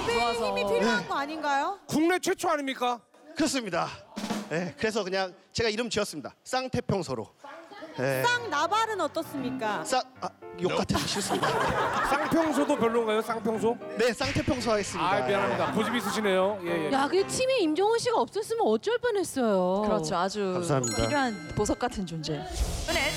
의배의 힘이 필요한 거 아닌가요? 국내 최초 아닙니까? 그렇습니다. 네, 그래서 그냥 제가 이름 지었습니다. 쌍태평소로. 네. 쌍나발은 어떻습니까? 욕 같아서 싫습니다. 쌍평소도 별론가요? 쌍평소? 네, 쌍태평소 하겠습니다. 아, 미안합니다. 고집 있으시네요. 예, 예. 야, 그 팀에 임종원 씨가 없었으면 어쩔 뻔했어요. 그렇죠. 아주 감사합니다. 필요한 보석 같은 존재.